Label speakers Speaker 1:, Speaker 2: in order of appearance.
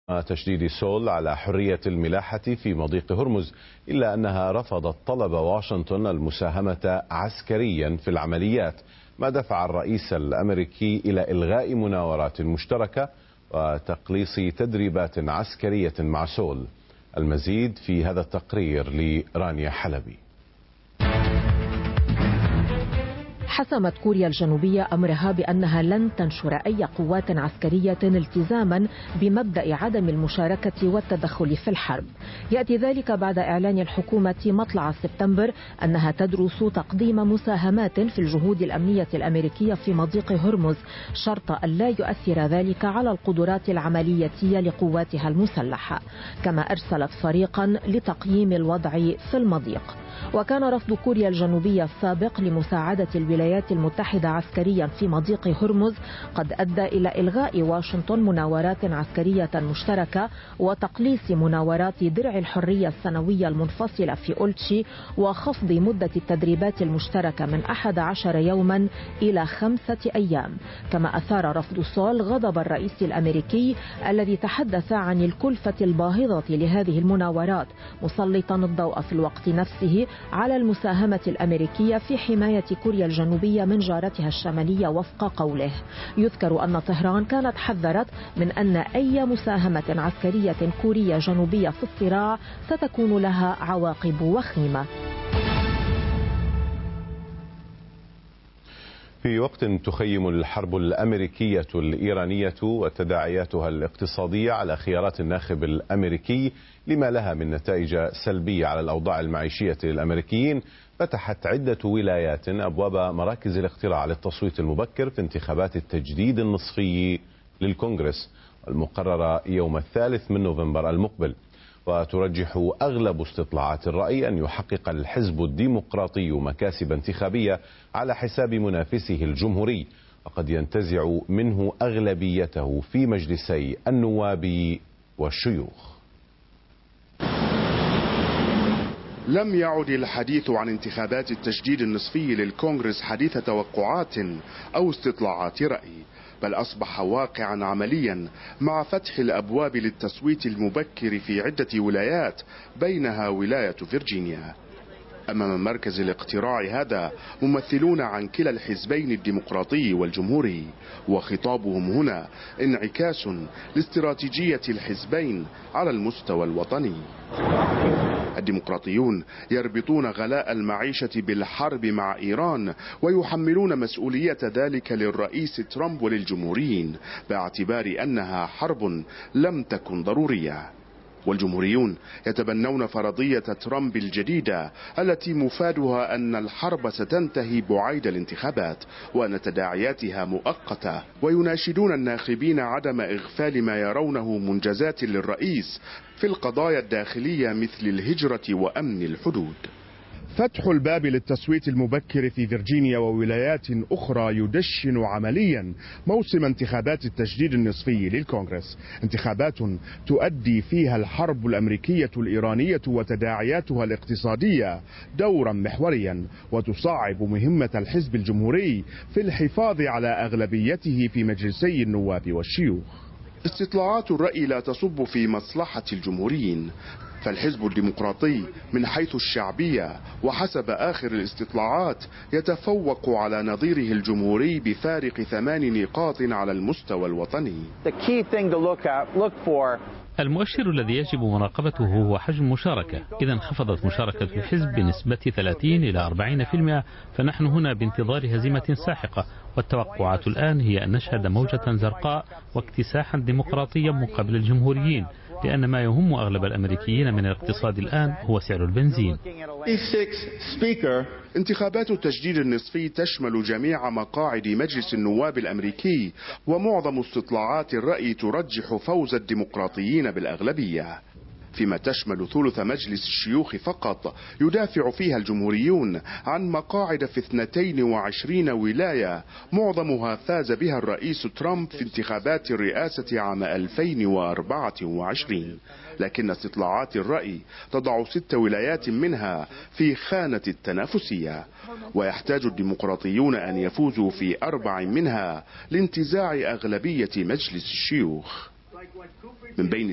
Speaker 1: تشديد سول على حرية الملاحة في مضيق هرمز، إلا أنها رفضت طلب واشنطن المساهمة عسكريا في العمليات، ما دفع الرئيس الأمريكي إلى إلغاء مناورات مشتركة وتقليص تدريبات عسكرية مع سول. المزيد في هذا التقرير لرانيا حلبي.
Speaker 2: حسمت كوريا الجنوبية أمرها بأنها لن تنشر أي قوات عسكرية التزاما بمبدأ عدم المشاركة والتدخل في الحرب. يأتي ذلك بعد إعلان الحكومة مطلع سبتمبر أنها تدرس تقديم مساهمات في الجهود الأمنية الأمريكية في مضيق هرمز، شرط أن لا يؤثر ذلك على القدرات العملية لقواتها المسلحة. كما أرسلت فريقا لتقييم الوضع في المضيق. وكان رفض كوريا الجنوبية السابق لمساعدة الولايات المتحدة عسكريا في مضيق هرمز قد أدى إلى إلغاء واشنطن مناورات عسكرية مشتركة وتقليص مناورات درع الحرية السنوية المنفصلة في أولتشي، وخفض مدة التدريبات المشتركة من 11 يوما إلى 5 أيام. كما أثار رفض سول غضب الرئيس الأمريكي الذي تحدث عن الكلفة الباهظة لهذه المناورات، مسلطا الضوء في الوقت نفسه على المساهمة الأمريكية في حماية كوريا الجنوبية من جارتها الشمالية. وفق قوله، يذكر أن طهران كانت حذرت من أن أي مساهمة عسكرية كورية جنوبية في الصراع ستكون لها عواقب وخيمة.
Speaker 1: في وقت تخيم الحرب الأمريكية الإيرانية وتداعياتها الاقتصادية على خيارات الناخب الأمريكي لما لها من نتائج سلبية على الأوضاع المعيشية للأمريكيين، فتحت عدة ولايات أبواب مراكز الاقتراع للتصويت المبكر في انتخابات التجديد النصفي للكونغرس المقررة يوم 3 نوفمبر المقبل. وترجح أغلب استطلاعات الرأي أن يحقق الحزب الديمقراطي مكاسب انتخابية على حساب منافسه الجمهوري، وقد ينتزع منه أغلبيته في مجلسي النواب والشيوخ.
Speaker 3: لم يعد الحديث عن انتخابات التجديد النصفي للكونغرس حديث توقعات أو استطلاعات رأي، بل أصبح واقعا عمليا مع فتح الأبواب للتصويت المبكر في عدة ولايات، بينها ولاية فيرجينيا. أمام مركز الاقتراع هذا ممثلون عن كلا الحزبين الديمقراطي والجمهوري، وخطابهم هنا انعكاس لاستراتيجية الحزبين على المستوى الوطني. الديمقراطيون يربطون غلاء المعيشة بالحرب مع إيران، ويحملون مسؤولية ذلك للرئيس ترامب وللجمهوريين باعتبار أنها حرب لم تكن ضرورية. والجمهوريون يتبنون فرضية ترامب الجديدة التي مفادها أن الحرب ستنتهي بعيد الانتخابات وأن تداعياتها مؤقتة، ويناشدون الناخبين عدم إغفال ما يرونه منجزات للرئيس في القضايا الداخلية مثل الهجرة وأمن الحدود. فتح الباب للتصويت المبكر في فيرجينيا وولايات أخرى يدشن عمليا موسم انتخابات التجديد النصفي للكونغرس، انتخابات تؤدي فيها الحرب الأمريكية الإيرانية وتداعياتها الاقتصادية دورا محوريا، وتصعب مهمة الحزب الجمهوري في الحفاظ على أغلبيته في مجلسي النواب والشيوخ. استطلاعات الرأي لا تصب في مصلحة الجمهوريين، فالحزب الديمقراطي من حيث الشعبية وحسب آخر الاستطلاعات يتفوق على نظيره الجمهوري بفارق 8 نقاط على المستوى الوطني.
Speaker 4: المؤشر الذي يجب مراقبته هو حجم المشاركة. إذا انخفضت مشاركة الحزب بنسبة 30 إلى 40%، فنحن هنا بانتظار هزيمة ساحقة، والتوقعات الآن هي أن نشهد موجة زرقاء واكتساحا ديمقراطيا مقابل الجمهوريين، لأن ما يهم أغلب الأمريكيين من الاقتصاد الآن هو سعر البنزين.
Speaker 3: انتخابات التجديد النصفي تشمل جميع مقاعد مجلس النواب الأمريكي، ومعظم استطلاعات الرأي ترجح فوز الديمقراطيين بالأغلبية، فيما تشمل ثلث مجلس الشيوخ فقط يدافع فيها الجمهوريون عن مقاعد في 22 ولاية معظمها فاز بها الرئيس ترامب في انتخابات الرئاسة عام 2024. لكن استطلاعات الرأي تضع 6 ولايات منها في خانة التنافسية، ويحتاج الديمقراطيون أن يفوزوا في 4 منها لانتزاع أغلبية مجلس الشيوخ. من بين